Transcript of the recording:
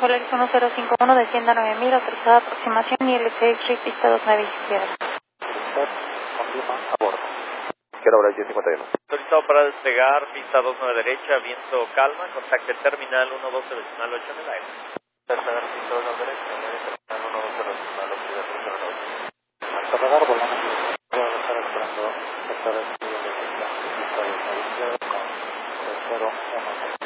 Solaris 1051, descienda 9000, autorizada aproximación y LCX Street, pista 29 izquierda. Confirma, a bordo. ¿Qué hora? 10:51. Autorizado para despegar, pista 29 derecha, viento calma, contacte terminal 112 decimal 8 en el aire. Despegar, pista 29 derecha, terminal 112 decimal 8 de terminal 8. Hasta radar, volvamos a estar esperando sectores de pista 29 izquierda con 010.